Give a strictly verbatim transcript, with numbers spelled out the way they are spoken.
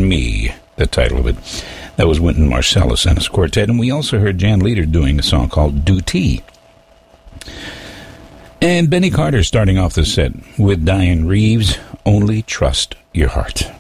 Me, the title of it. That was Wynton Marsalis and his quartet, and we also heard Jan Leader doing a song called Duty. And Benny Carter starting off the set with Diane Reeves, Only Trust Your Heart.